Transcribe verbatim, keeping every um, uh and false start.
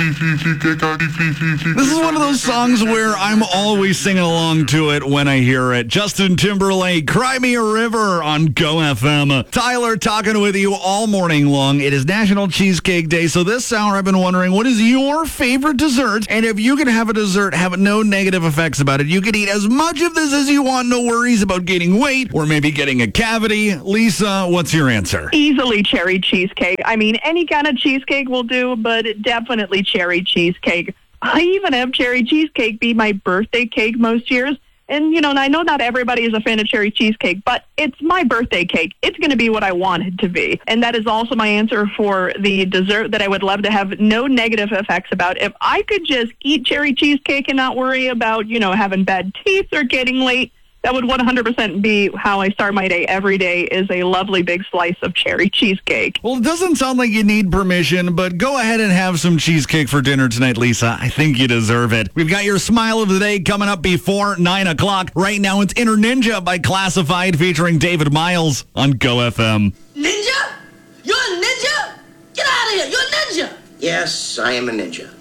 This is one of those songs where I'm always singing along to it when I hear it. Justin Timberlake, Cry Me a River on Go F M. Tyler talking with you all morning long. It is National Cheesecake Day, so this hour I've been wondering, what is your favorite dessert? And if you could have a dessert, have no negative effects about it, you could eat as much of this as you want, no worries about gaining weight or maybe getting a cavity. Lisa, what's your answer? Easily cherry cheesecake. I mean, any kind of cheesecake will do, but definitely cherry cheesecake. I even have cherry cheesecake be my birthday cake most years. And, you know, I know not everybody is a fan of cherry cheesecake, but it's my birthday cake. It's going to be what I want it to be. And that is also my answer for the dessert that I would love to have no negative effects about. If I could just eat cherry cheesecake and not worry about, you know, having bad teeth or getting late, that would one hundred percent be how I start my day every day, is a lovely big slice of cherry cheesecake. Well, it doesn't sound like you need permission, but go ahead and have some cheesecake for dinner tonight, Lisa. I think you deserve it. We've got your smile of the day coming up before nine o'clock. Right now, it's Inner Ninja by Classified featuring David Miles on Go F M. Ninja? You're a ninja? Get out of here. You're a ninja. Yes, I am a ninja.